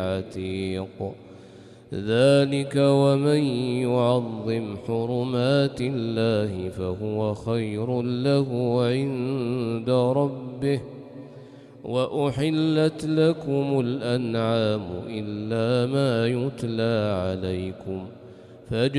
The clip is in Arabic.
عتيق ذلك ومن يعظم حرمات الله فهو خير له عند ربه وأحلت لكم الأنعام إلا ما يتلى عليكم